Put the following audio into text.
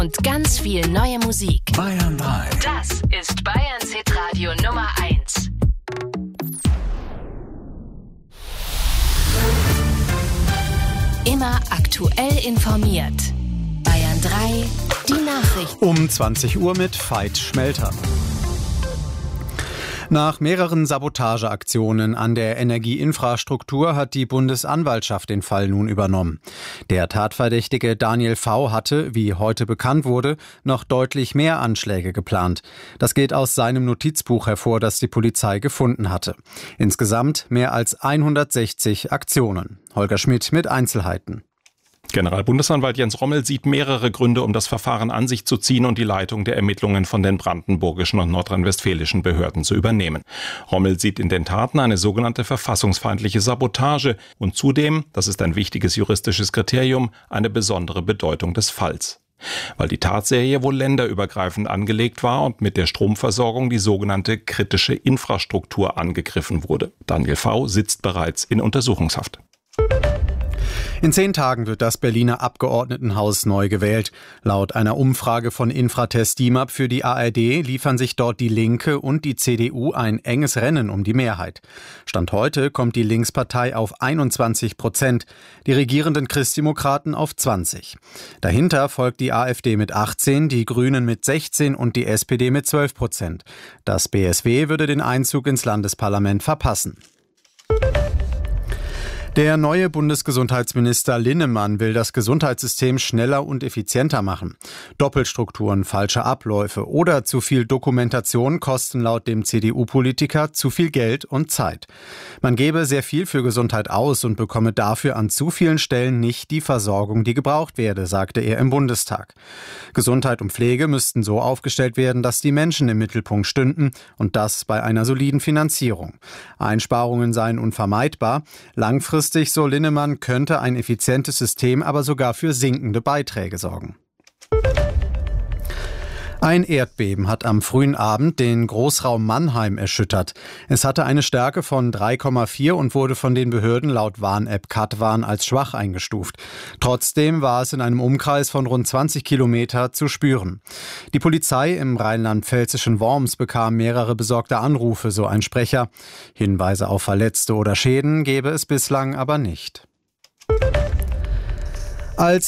Und ganz viel neue Musik. Bayern 3. Das ist Bayerns Hitradio Nummer 1. Immer aktuell informiert. Bayern 3, die Nachrichten. Um 20 Uhr mit Veit Schmelter. Nach mehreren Sabotageaktionen an der Energieinfrastruktur hat die Bundesanwaltschaft den Fall nun übernommen. Der Tatverdächtige Daniel V. hatte, wie heute bekannt wurde, noch deutlich mehr Anschläge geplant. Das geht aus seinem Notizbuch hervor, das die Polizei gefunden hatte. Insgesamt mehr als 160 Aktionen. Holger Schmidt mit Einzelheiten. Generalbundesanwalt Jens Rommel sieht mehrere Gründe, um das Verfahren an sich zu ziehen und die Leitung der Ermittlungen von den brandenburgischen und nordrhein-westfälischen Behörden zu übernehmen. Rommel sieht in den Taten eine sogenannte verfassungsfeindliche Sabotage und zudem, das ist ein wichtiges juristisches Kriterium, eine besondere Bedeutung des Falls. Weil die Tatserie wohl länderübergreifend angelegt war und mit der Stromversorgung die sogenannte kritische Infrastruktur angegriffen wurde. Daniel V. sitzt bereits in Untersuchungshaft. In 10 Tagen wird das Berliner Abgeordnetenhaus neu gewählt. Laut einer Umfrage von Infratest DIMAP für die ARD liefern sich dort die Linke und die CDU ein enges Rennen um die Mehrheit. Stand heute kommt die Linkspartei auf 21%, die regierenden Christdemokraten auf 20%. Dahinter folgt die AfD mit 18%, die Grünen mit 16% und die SPD mit 12%. Das BSW würde den Einzug ins Landesparlament verpassen. Der neue Bundesgesundheitsminister Linnemann will das Gesundheitssystem schneller und effizienter machen. Doppelstrukturen, falsche Abläufe oder zu viel Dokumentation kosten laut dem CDU-Politiker zu viel Geld und Zeit. Man gebe sehr viel für Gesundheit aus und bekomme dafür an zu vielen Stellen nicht die Versorgung, die gebraucht werde, sagte er im Bundestag. Gesundheit und Pflege müssten so aufgestellt werden, dass die Menschen im Mittelpunkt stünden und das bei einer soliden Finanzierung. Einsparungen seien unvermeidbar. Langfristig, so Linnemann, könnte ein effizientes System aber sogar für sinkende Beiträge sorgen. Ein Erdbeben hat am frühen Abend den Großraum Mannheim erschüttert. Es hatte eine Stärke von 3,4 und wurde von den Behörden laut Warn-App Katwarn als schwach eingestuft. Trotzdem war es in einem Umkreis von rund 20 Kilometer zu spüren. Die Polizei im rheinland-pfälzischen Worms bekam mehrere besorgte Anrufe, so ein Sprecher. Hinweise auf Verletzte oder Schäden gebe es bislang aber nicht. Als